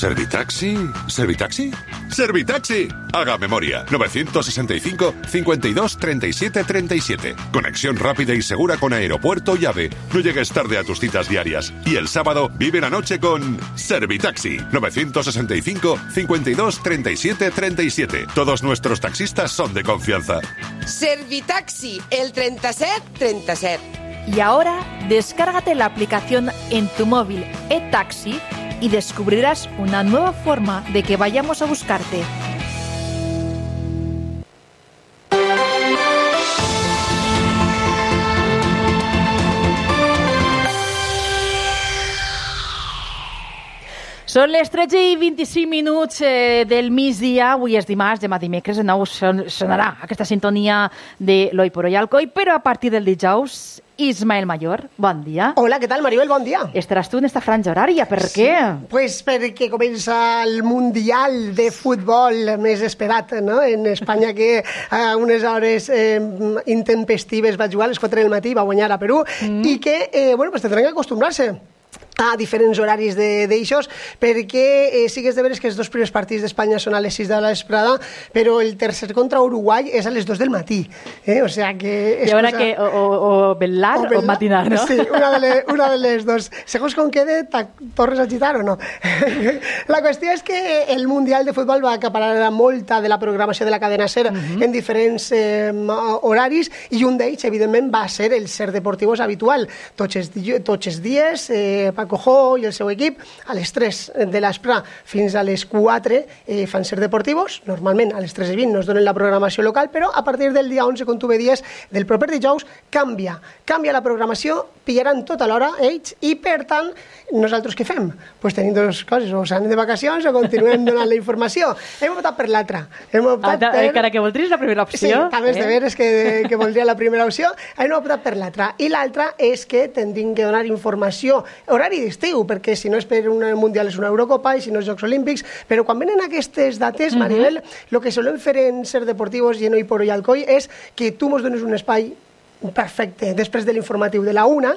¿Servitaxi? ¿Servitaxi? ¡Servitaxi! Haga memoria. 965 52 37 37. Conexión rápida y segura con aeropuerto y AVE. No llegues tarde a tus citas diarias. Y el sábado vive la noche con Servitaxi. 965 52 37 37. Todos nuestros taxistas son de confianza. Servitaxi, el 37 37. Y ahora, descárgate la aplicación en tu móvil eTaxi y descubrirás una nueva forma de que vayamos a buscarte. Són les 13:25 del migdia, avui és dimarts, demà dimecres, de nou sonarà aquesta sintonia de l'Oi por Hoy Alcoy, però a partir del dijous, Ismael Mayor, bon dia. Hola, què tal, Maribel? Bon dia. Estaràs tu en esta franja horària, per què? Pues perquè comença el Mundial de Futbol més esperat, no? En Espanya, que a unes hores intempestives va jugar a les 4 del matí, va guanyar a Perú, i que, bueno, pues tindran que acostumbrar-se a diferents horaris d'aixòs, perquè sí que és de veres que els dos primers partits d'Espanya són a les 6 de la vesprada, però el tercer contra Uruguai és a les 2 del matí. O sea que... Hi haurà que o velar o matinar, no? Sí, una de les dos. Segons com quede, tornes a agitar o no? La qüestió és que el Mundial de Futbol va acaparar molta de la programació de la cadena SER en diferents horaris, i un d'ells, evidentment, va ser el SER Deportivos habitual. Tots els dies, Paco Jo i el seu equip, a les 3 de l'espre fins a les 4 fan SER Deportivos. Normalment a les 3:20 nos donen la programació local, però a partir del dia 11, com tu veies, del proper dijous, canvia la programació, pillaran tota l'hora ells, i per tant, nosaltres què fem? Pues tenim dues coses, o s'anem de vacacions o continuem donant la informació. Hem optat per l'altra. Encara que voldries la primera opció. Sí, també és de veres que voldria la primera opció. Hem optat per l'altra. I l'altra és que tindrim que donar informació, horari d'estiu, perquè si no és per un Mundial és una Eurocopa, i si no és Jocs Olímpics, però quan venen aquestes dates, Maribel, el que solem fer en SER Deportivos i en Hoy por Hoy Alcoy és que tu mos dones un espai perfecte després de l'informatiu de la 1,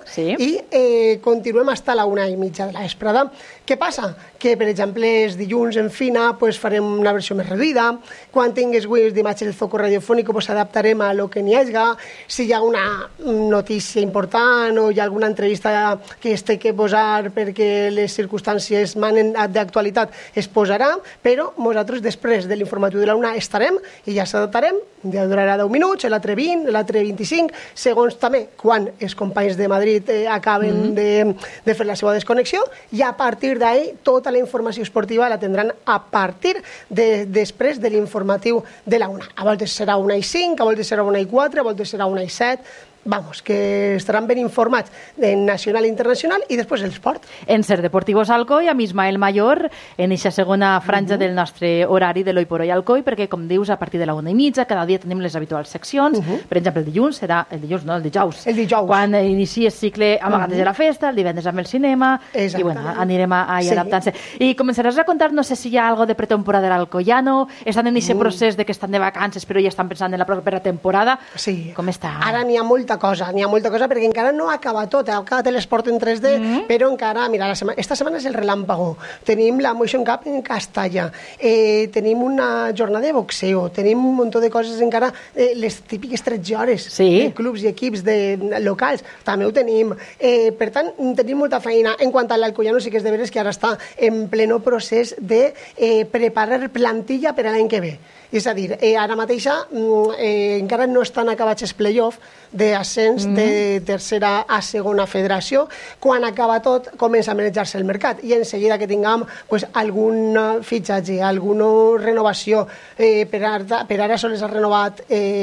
i continuem fins a la 1:30 de la vesprada. Què passa? Que, per exemple, els dilluns en Fina pues, farem una versió més reduïda. Quan tingues avui d'imatges del Foco Radiofònic, pues, adaptarem a lo que n'hi hagi. Si hi ha una notícia important o hi ha alguna entrevista que es té que posar perquè les circumstàncies manen d'actualitat, es posarà, però nosaltres després de l'informatiu de la 1 estarem i ja s'adaptarem. Un dia durarà 10 minuts, l'altre 20, l'altre 25, segons també quan els companys de Madrid acaben de fer la seva desconnexió, i a partir d'ahí tota la informació esportiva la tindran a partir després de l'informatiu de la 1. A voltes serà 1:05, a voltes serà 1:04, a voltes serà 1:07. Vamos, que estaran ben informats en nacional i internacional, i després el esport. En SER Deportivos Alcoy, amb Ismael Mayor, en aquesta segona franja del nostre horari de l'Hoy por Hoy Alcoy, perquè, com dius, a partir de la 1:30, cada dia tenim les habituals seccions. Per exemple, el dijous serà... El dijous. Quan inicia el cicle amb Amagates de la Festa, el divendres amb el cinema, i bueno, anirem ahí adaptant-se. I començaràs a contar, no sé si hi ha algo de pretemporada de l'Alcoyano, estan en aquest procés de que estan de vacances, però ja estan pensant en la propera temporada. Sí. Com està? Ara n'hi ha molta cosa, perquè encara no acaba tot, ha acabat l'esport en 3D, però encara, mira, esta setmana és el relàmpago, tenim la Motion Cup en Castalla, tenim una jornada de boxeo, tenim un munt de coses encara, les típiques 13 hores, clubs i equips locals, també ho tenim. Per tant, tenim molta feina. En quant a l'Alcoyano, sí que és de veres que ara està en pleno procés de preparar plantilla per a l'any que ve. És a dir, ara mateixa encara no estan acabats els play-off d'ascens de tercera a segona federació. Quan acaba tot, comença a manejar-se el mercat, i en seguida que tinguem algun fitxatge, alguna renovació, per ara sols ha renovat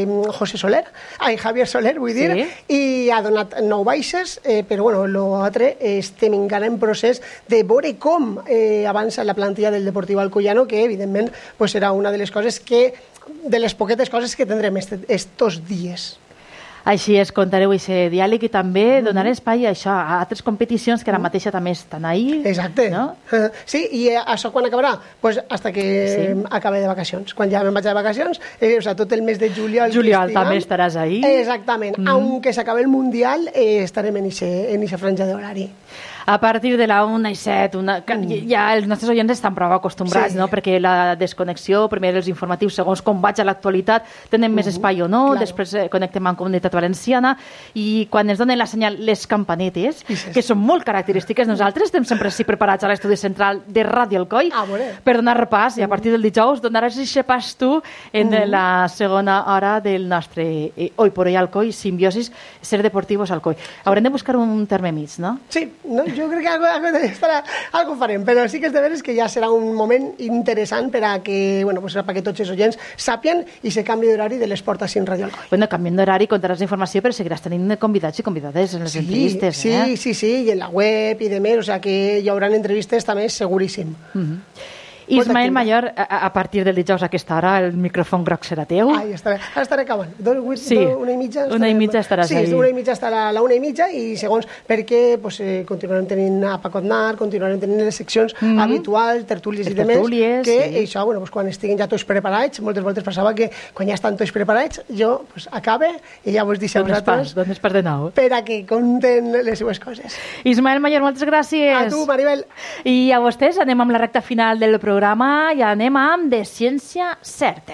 Javier Soler, vull dir, i ha donat 9 baixes, però bueno, l'altre estem encara en procés de veure com avança la plantilla del Deportiu Alcoyano, que evidentment serà una de les coses de les poquetes coses que tindrem estos dies. Així es, contareu aquest diàleg i també donar espai a això, a altres competicions que ara mateixa també estan ahí. Exacte. No? Sí, i això quan acabarà? Pues hasta que acabe de vacacions. Quan ja me'n vaig de vacacions, tot el mes de juliol... Juliol també estaràs ahí. Exactament. Aunque s'acabe el Mundial, estarem en eixa franja d'horari. A partir de la 1:07, ja els nostres oients estan prou acostumbrats, no? Perquè la desconnexió, primer els informatius, segons com vaig a l'actualitat, tenen més espai o no, després connectem amb Comunitat Valenciana, i quan ens donen la senyal les campanetes, que són molt característiques, nosaltres estem sempre així preparats a l'estudi central de Ràdio Alcoi per donar repàs, i a partir del dijous donaràs aquest pas tu en la segona hora del nostre Hoy por Hoy Alcoi, simbiosis, ser deportivos Alcoi. Haurem de buscar un terme mig, no? Sí, no? Jo crec que algo farem, però sí que és de veres que ja serà un moment interessant per a que, bueno, pues, perquè tots els oients sàpien i se canvi d'horari de l'esport així en Ràdio Alcoi. Bueno, canviem d'horari, contaràs informació, però seguiràs tenint convidats i convidades en les entrevistes. Sí, i en la web i demés, o sea que hi haurà entrevistes també seguríssim. Ismael Mayor, a partir del dijous a aquesta hora, el micròfon groc serà teu. Estaré acabant. Una i mitja estaràs ahí. Sí, una i mitja estarà a la 1:30 i segons perquè continuarem tenint a Paco Aznar, continuarem tenint les seccions habituals, tertúlies i demés, que això, quan estiguin ja tots preparats, moltes voltes passava que quan ja estan tots preparats, jo acabe i ja vos deixo a vosaltres per a que conten les seues coses. Ismael Mayor, moltes gràcies. A tu, Maribel. I a vostès anem amb la recta final del programa i anem amb De Ciència Certa.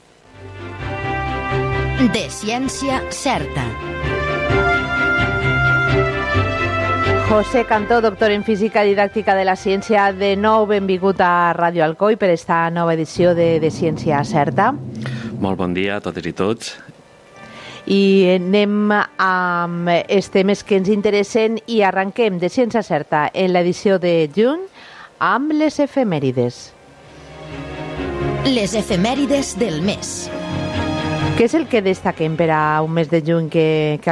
De Ciència Certa. José Cantó, doctor en Física Didàctica de la Ciència, de nou benvingut a Ràdio Alcoi per esta nova edició de Ciència Certa. Molt bon dia a totes i tots. I anem amb els temes que ens interessen i arrenquem de Ciència Certa en l'edició de juny amb les efemèrides. Les efemèrides del mes. Què és el que destaquem per a un mes de juny que